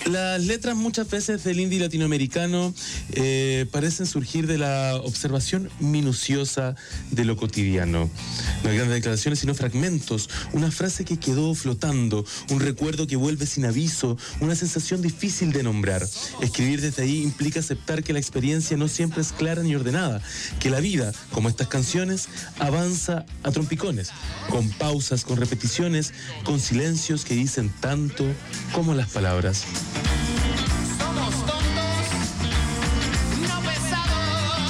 Las letras muchas veces del indie latinoamericano parecen surgir de la observación minuciosa de lo cotidiano. No hay grandes declaraciones, sino fragmentos, una frase que quedó flotando, un recuerdo que vuelve sin aviso, una sensación difícil de nombrar. Escribir desde ahí implica aceptar que la experiencia no siempre es clara ni ordenada, que la vida, como estas canciones, avanza a trompicones, con pausas, con repeticiones, con silencios que dicen tanto como las palabras. Somos tontos, no pesados.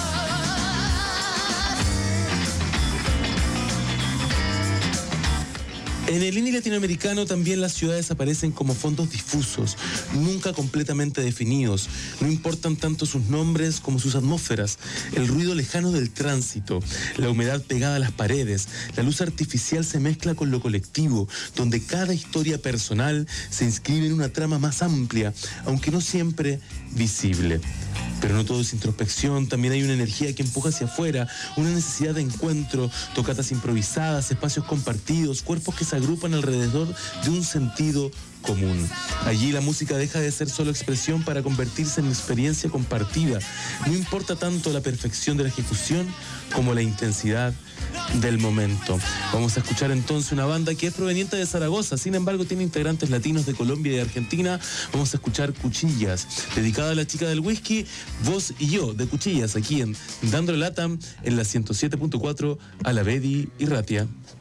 En el indie latinoamericano también las ciudades aparecen como fondos difusos, nunca completamente definidos. No importan tanto sus nombres como sus atmósferas, el ruido lejano del tránsito, la humedad pegada a las paredes, la luz artificial se mezcla con lo colectivo, donde cada historia personal se inscribe en una trama más amplia, aunque no siempre visible. Pero no todo es introspección, también hay una energía que empuja hacia afuera, una necesidad de encuentro, tocatas improvisadas, espacios compartidos, cuerpos que se agrupan alrededor de un sentido común. Allí la música deja de ser solo expresión para convertirse en experiencia compartida. No importa tanto la perfección de la ejecución como la intensidad del momento. Vamos a escuchar entonces una banda que es proveniente de Zaragoza, sin embargo tiene integrantes latinos de Colombia y de Argentina. Vamos a escuchar Cuchillas, dedicada a la chica del whisky, vos y yo, de Cuchillas, aquí en Dándole Lata, en la 107.4, a la Bedi y Ratia.